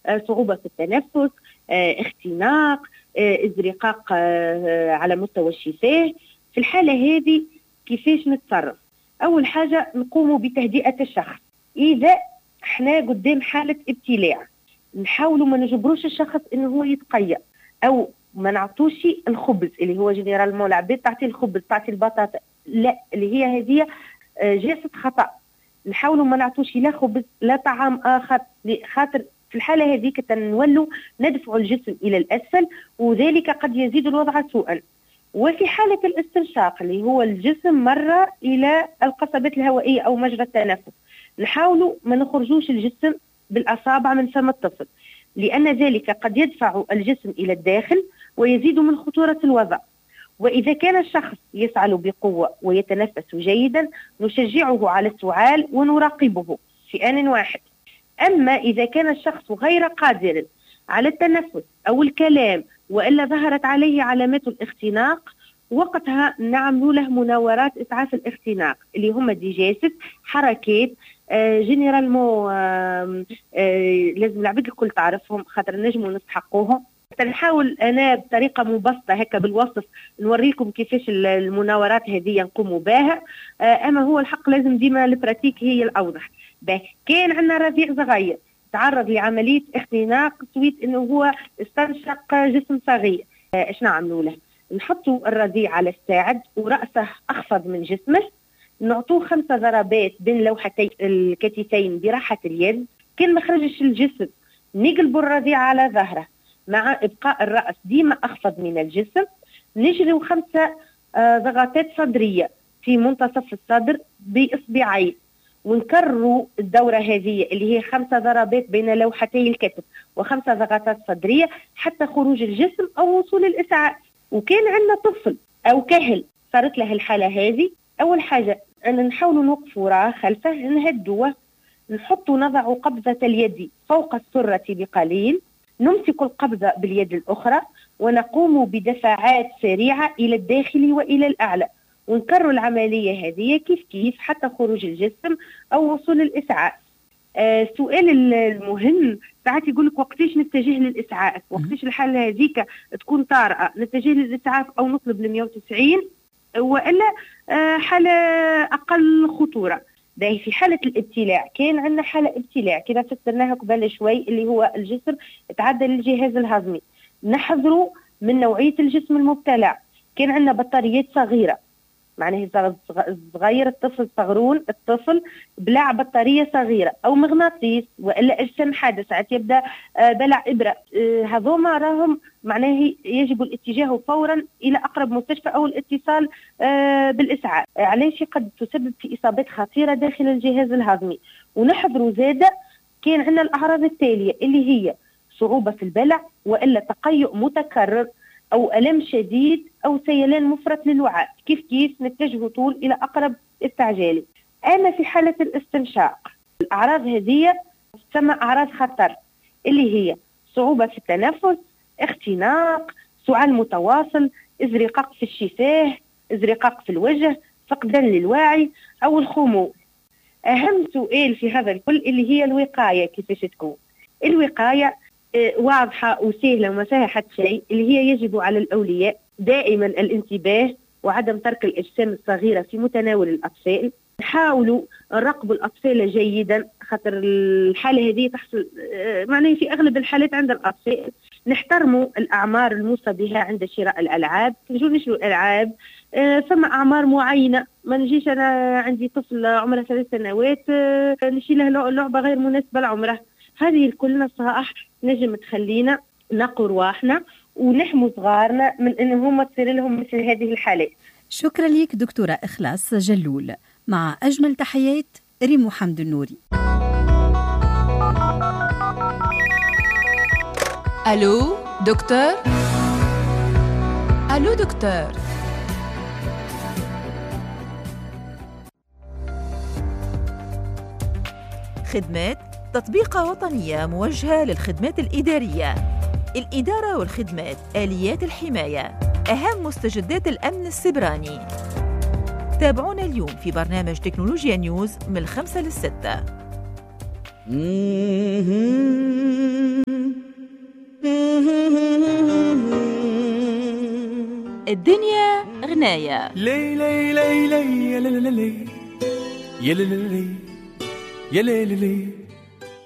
صعوبة في التنفس، اختناق، ازرقاق على مستوى الشفاه. في الحالة هذه كيفاش نتصرف؟ أول حاجة نقوم بتهدئة الشخص. إذا احنا قدام حالة ابتلاع نحاولوا ما نجبروش الشخص انه هو يتقيأ، او ما نعطوش الخبز اللي هو جنرالمون العباد تعطي الخبز تعطي البطاطا، لا، اللي هي هذه جاسة خطأ. نحاولوا ما نعطوش لا خبز لا طعام اخر، خاطر في الحالة هذيك تنولوا ندفع الجسم الى الاسفل، وذلك قد يزيد الوضع سوءا. وفي حالة الاستنشاق اللي هو الجسم مرة الى القصبات الهوائية او مجرى التنفس، نحاولوا ما نخرجوش الجسم بالأصابع من فم الطفل، لأن ذلك قد يدفع الجسم إلى الداخل ويزيد من خطورة الوضع. وإذا كان الشخص يسعل بقوة ويتنفس جيدا نشجعه على السعال ونراقبه في آن واحد. أما إذا كان الشخص غير قادر على التنفس أو الكلام وإلا ظهرت عليه علامات الاختناق، وقتها نعمل له مناورات إسعاف الاختناق اللي هم ديجاسس، حركات جينيرالمون لازم العباد الكل تعرفهم خاطر نجموا نستحقوهم. نحاول أنا بطريقة مبسطة هكا بالوصف نوريكم كيفاش المناورات هذه نقوم بها. أما هو الحق لازم ديما البراتيك هي الأوضح. كان عندنا رضيع صغير تعرض لعملية اختناق سويت إنه هو استنشق جسم صغير، إيش نعملوا له؟ نحطوا الرضيع على الساعد ورأسه أخفض من جسمه، نعطوه 5 ضربات بين لوحتي الكتفين براحة اليد. كان ما خرجش الجسم نقلبوا الرضيع على ظهره مع إبقاء الرأس ديما أخفض من الجسم. نجروا 5 ضغطات صدرية في منتصف الصدر بإصبعين، ونكرروا الدورة هذه اللي هي 5 ضربات بين لوحتي الكتف و5 ضغطات صدرية حتى خروج الجسم أو وصول الإسعاف. وكان عندنا طفل أو كهل صارت له الحالة هذه، أول حاجة أن نحاول نوقف وراه خلفه، نهدوه، نضع قبضة اليد فوق السرة بقليل، نمسك القبضة باليد الأخرى ونقوم بدفعات سريعة إلى الداخل وإلى الأعلى، ونكرر العملية هذه كيف حتى خروج الجسم أو وصول الإسعاف. السؤال المهم ساعات يقولك وقتاش نتجه للإسعاف، وقتاش الحالة هذيك تكون طارئة نتجه للإسعاف أو نطلب 190 وإلا حالة أقل خطورة. في حالة الابتلاع كان عندنا حالة ابتلاع كده فسرناها قبل شوي اللي هو الجسم تعدى للجهاز الهضمي، نحذروا من نوعية الجسم المبتلع. كان عندنا بطاريات صغيرة، معناه صغير الطفل صغرون الطفل بلع بطارية صغيرة أو مغناطيس وإلا أجسام حادة ساعات يبدأ بلع إبرة، هذوما راهم معناه يجب الاتجاه فورا إلى أقرب مستشفى أو الاتصال بالإسعاف، علاش قد تسبب في إصابات خطيرة داخل الجهاز الهضمي. ونحضروا زادة كان عندنا الأعراض التالية اللي هي صعوبة في البلع وإلا تقيؤ متكرر أو ألم شديد أو سيلان مفرط للوعاء، كيف نتجه طول إلى أقرب استعجالي. أما في حالة الاستنشاق الأعراض هذه تسمى أعراض خطر اللي هي صعوبة في التنفس، اختناق، سعال متواصل، ازرقاق في الشفاه، ازرقاق في الوجه، فقدان للوعي أو الخمول. أهم سؤال في هذا الكل اللي هي الوقاية، كيفاش تكون الوقاية؟ واضحة وسهلة وما فيها حد شيء، اللي هي يجب على الأولياء دائما الانتباه وعدم ترك الأجسام الصغيرة في متناول الأطفال. نحاولوا نراقبوا الأطفال جيدا خاطر الحالة هذه تحصل معناه في أغلب الحالات عند الأطفال. نحترموا الأعمار الموصى بها عند شراء الألعاب، نجوا نشروا الألعاب ثم أعمار معينة، ما نجيش أنا عندي طفل عمره 3 سنوات نشي له لعبة غير مناسبة لعمره. هذه الكل نصائح نجم تخلينا نقوا رواحنا ونحموا صغارنا من أنهم تصير لهم مثل هذه الحالات. شكرا لك دكتورة إخلاص جلول. مع أجمل تحيات ريمو حمد النوري. ألو دكتور؟ ألو دكتور؟ خدمات تطبيقة وطنية موجهة للخدمات الإدارية، الإدارة والخدمات، آليات الحماية، أهم مستجدات الأمن السبراني. تابعونا اليوم في برنامج تكنولوجيا نيوز من 5 ل 6. الدنيا غناية. لي لي لي لي يا لي لي يا لي لي يا لي لي